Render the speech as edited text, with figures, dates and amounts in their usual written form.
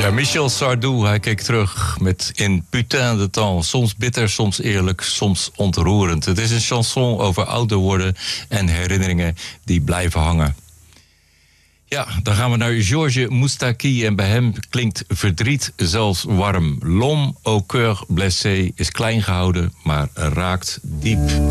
Ja, Michel Sardou, hij keek terug met In Putain de Temps. Soms bitter, soms eerlijk, soms ontroerend. Het is een chanson over ouder worden en herinneringen die blijven hangen. Ja, dan gaan we naar Georges Moustaki en bij hem klinkt verdriet zelfs warm. L'homme au cœur blessé is klein gehouden, maar raakt diep.